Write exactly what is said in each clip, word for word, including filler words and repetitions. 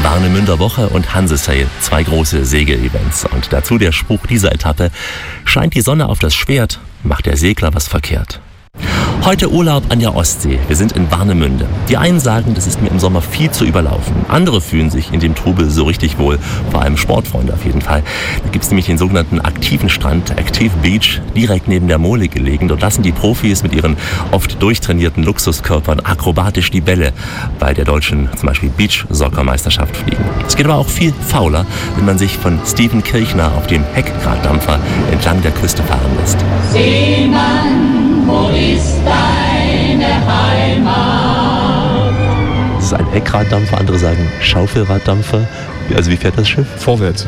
Warnemünder Woche und Hansesail, zwei große Segel-Events. Und dazu der Spruch dieser Etappe: Scheint die Sonne auf das Schwert, macht der Segler was verkehrt. Heute Urlaub an der Ostsee. Wir sind in Warnemünde. Die einen sagen, das ist mir im Sommer viel zu überlaufen. Andere fühlen sich in dem Trubel so richtig wohl. Vor allem Sportfreunde auf jeden Fall. Da gibt es nämlich den sogenannten aktiven Strand, Active Beach, direkt neben der Mole gelegen. Dort lassen die Profis mit ihren oft durchtrainierten Luxuskörpern akrobatisch die Bälle bei der deutschen zum Beispiel Beach-Soccer-Meisterschaft fliegen. Es geht aber auch viel fauler, wenn man sich von Steven Kirchner auf dem Heckraddampfer entlang der Küste fahren lässt. Seemann, wo ist deine Heimat? Das ist ein Heckraddampfer, andere sagen Schaufelraddampfer. Also wie fährt das Schiff? Vorwärts.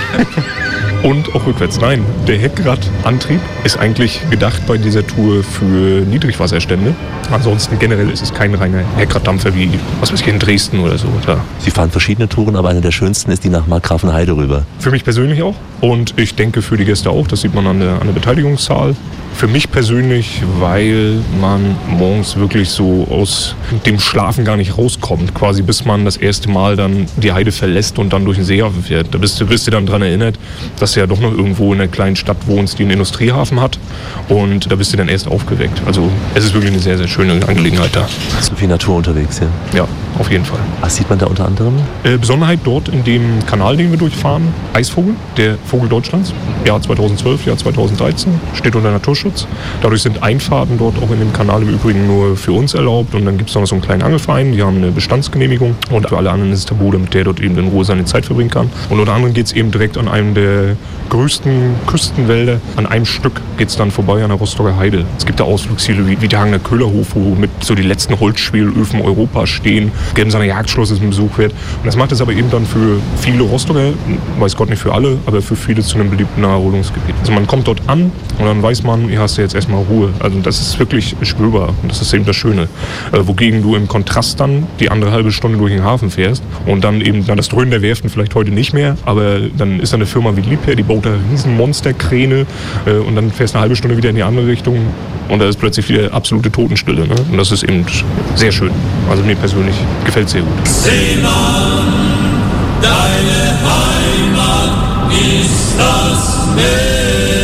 Und auch rückwärts. Nein, der Heckradantrieb ist eigentlich gedacht bei dieser Tour für Niedrigwasserstände. Ansonsten generell ist es kein reiner Heckradampfer wie, was weiß ich, in Dresden oder so. Da. Sie fahren verschiedene Touren, aber eine der schönsten ist die nach Markgrafenheide rüber. Für mich persönlich auch und ich denke für die Gäste auch. Das sieht man an der, an der Beteiligungszahl. Für mich persönlich, weil man morgens wirklich so aus dem Schlafen gar nicht rauskommt, quasi bis man das erste Mal dann die Heide verlässt und dann durch den Seehafen fährt. Da bist du, bist du dann daran erinnert, dass du ja doch noch irgendwo in einer kleinen Stadt wohnst, die einen Industriehafen hat, und da bist du dann erst aufgeweckt. Also es ist wirklich eine sehr, sehr schöne Angelegenheit da. So viel Natur unterwegs, ja? Ja, auf jeden Fall. Was sieht man da unter anderem? Äh, Besonderheit dort in dem Kanal, den wir durchfahren, Eisvogel, der Vogel Deutschlands, Jahr zweitausendzwölf, Jahr zweitausenddreizehn, steht unter Naturschutz. Dadurch sind Einfahrten dort auch in dem Kanal im Übrigen nur für uns erlaubt, und dann gibt es noch so einen kleinen Angelverein, die haben eine Bestandsgenehmigung, und für alle anderen ist es tabu, damit der dort eben in Ruhe seine Zeit verbringen kann. Und unter anderem geht es eben direkt an einem der größten Küstenwälder, an einem Stück geht es dann vorbei an der Rostocker Heide. Es gibt da Ausflugsziele wie, wie der Hagener Köhlerhof, wo mit so die letzten Holzschwelöfen Europas stehen, Gemsener Jagdschloss ist ein Besuch wert. Und das macht es aber eben dann für viele Rostocker, weiß Gott nicht für alle, aber für viele zu einem beliebten Naherholungsgebiet. Also man kommt dort an und dann weiß man, hier hast du jetzt erstmal Ruhe. Also das ist wirklich spürbar und das ist eben das Schöne. Äh, wogegen du im Kontrast dann die andere halbe Stunde durch den Hafen fährst und dann eben dann das Dröhnen der Werften vielleicht heute nicht mehr, aber dann ist da eine Firma wie Liebherr, die baut da riesen Monsterkräne, äh, und dann fährst du eine halbe Stunde wieder in die andere Richtung und da ist plötzlich wieder absolute Totenstille. Ne? Und das ist eben sehr schön. Also mir persönlich gefällt es sehr gut. Seemann, deine Heimat ist das Meer.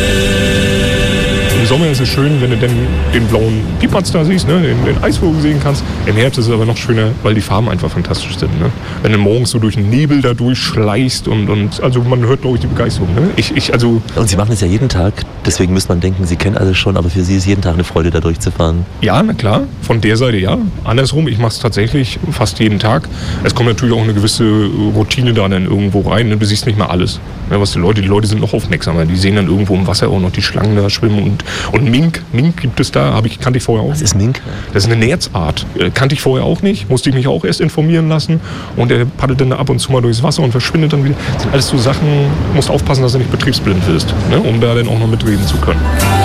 Im Sommer ist es schön, wenn du denn den blauen Piepmatz da siehst, ne? den, den Eisvogel sehen kannst. Im Herbst ist es aber noch schöner, weil die Farben einfach fantastisch sind. Ne? Wenn du morgens so durch den Nebel da durchschleichst und, und also man hört, glaube ich, die Begeisterung. Ne? Ich, ich, also und Sie machen es ja jeden Tag, deswegen müsste man denken, Sie kennen alles schon, aber für Sie ist jeden Tag eine Freude, da durchzufahren. Ja, na klar, von der Seite ja. Andersrum, ich mache es tatsächlich fast jeden Tag. Es kommt natürlich auch eine gewisse Routine da dann irgendwo rein. Ne? Du siehst nicht mehr alles. Ne? Was die Leute, die Leute sind noch aufmerksamer. Die sehen dann irgendwo im Wasser auch noch die Schlangen da schwimmen und Und Mink, Mink gibt es da, habe ich, kannte ich vorher auch. Was ist Mink? Das ist eine Nerzart. Äh, kannte ich vorher auch nicht, musste ich mich auch erst informieren lassen. Und der paddelt dann ab und zu mal durchs Wasser und verschwindet dann wieder. Das sind alles so Sachen, musst aufpassen, dass du nicht betriebsblind wirst, ne, um da dann auch noch mitreden zu können.